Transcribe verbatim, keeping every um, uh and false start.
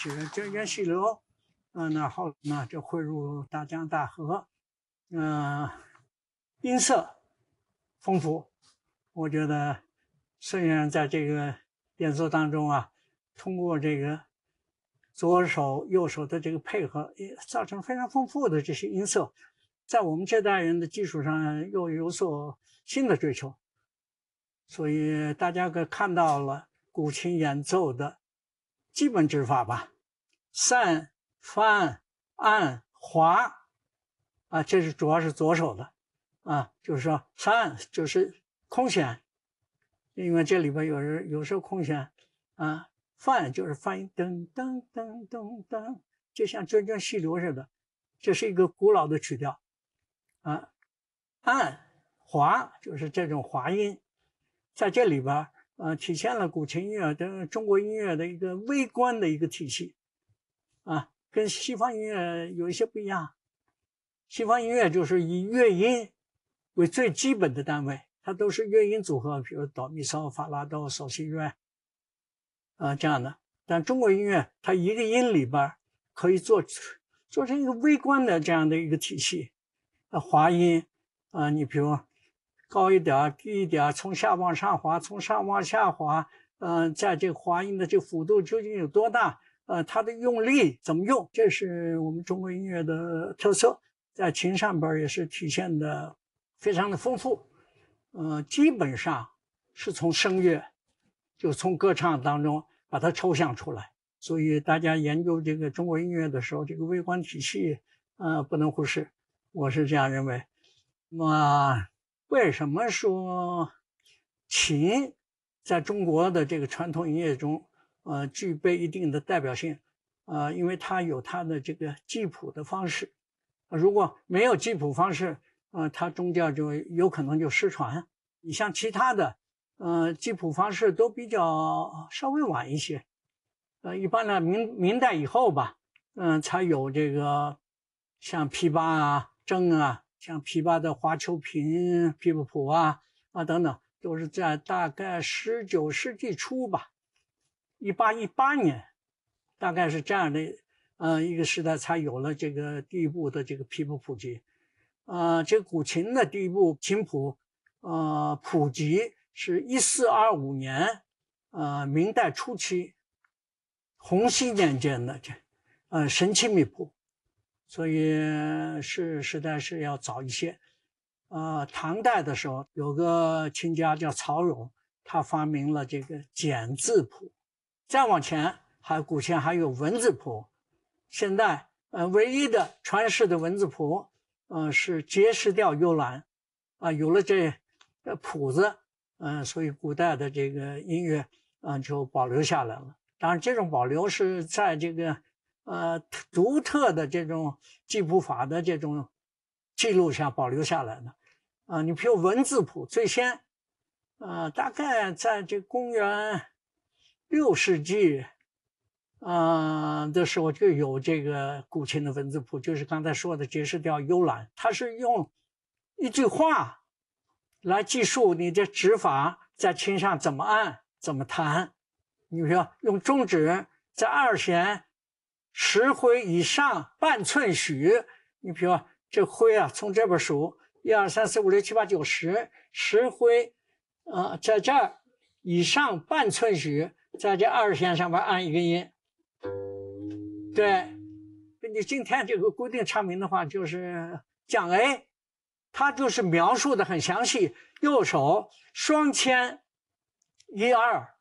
水源源细流，嗯、呃，那后呢就汇入大江大河，嗯、呃，音色丰富。我觉得孙先生在这个演奏当中啊，通过这个左手右手的这个配合，也造成非常丰富的这些音色，在我们这代人的基础上又有所新的追求，所以大家可看到了古琴演奏的基本指法吧，散、翻、按、滑，啊，这是主要是左手的，啊，就是说散就是空弦，因为这里边有人有时候空弦，啊。翻就是翻音，噔噔噔噔噔，就像涓涓细流似的，这是一个古老的曲调啊。按滑就是这种滑音，在这里边呃体现了古琴音乐的中国音乐的一个微观的一个体系啊，跟西方音乐有一些不一样。西方音乐就是以乐音为最基本的单位，它都是乐音组合，比如哆咪嗦发拉哆嗦西瑞。啊，这样的，但中国音乐它一个音里边可以做做成一个微观的这样的一个体系，啊，滑音，啊，你比如高一点、低一点，从下往上滑，从上往下滑，嗯、呃，在这个滑音的这个幅度究竟有多大？呃，它的用力怎么用？这是我们中国音乐的特色，在琴上边也是体现的非常的丰富，呃，基本上是从声乐。就从歌唱当中把它抽象出来，所以大家研究这个中国音乐的时候，这个微观体系，呃，不能忽视，我是这样认为。那么，为什么说琴在中国的这个传统音乐中，呃，具备一定的代表性？呃，因为它有它的这个记谱的方式，如果没有记谱方式，呃，它中间就有可能就失传。你像其他的。呃，记谱方式都比较稍微晚一些，呃，一般呢明明代以后吧，嗯、呃，才有这个像琵琶啊、筝啊，像琵琶的华秋萍、琵琶谱啊啊等等，都是在大概十九世纪初吧，一八一八年，大概是这样的，呃，一个时代才有了这个第一部的这个琵琶谱集，呃，这个古琴的第一部琴谱，呃，谱集。是一四二五年，呃，明代初期，洪熙年间的这，呃，神奇密谱，所以是实在是要早一些。呃，唐代的时候有个琴家叫曹荣，他发明了这个简字谱。再往前，还古琴还有文字谱。现在，呃，唯一的传世的文字谱，呃，是结石调幽兰，啊、呃，有了这呃谱子。嗯、呃，所以古代的这个音乐，嗯、呃，就保留下来了。当然，这种保留是在这个呃独特的这种记谱法的这种记录下保留下来的。啊、呃，你比如文字谱，最先，呃，大概在这公元六世纪，啊、呃、的时候就有这个古琴的文字谱，就是刚才说的结石调幽兰，它是用一句话。来记述你这指法在琴上怎么按怎么弹，你比如说用中指在二弦十挥以上半寸许，你比如说这挥啊，从这边数一二三四五六七八九十，十挥，呃，在这儿以上半寸许，在这二弦上面按一个音。对，根据今天这个固定唱名的话，就是降 A。它就是描述的很详细，右手双牵一二，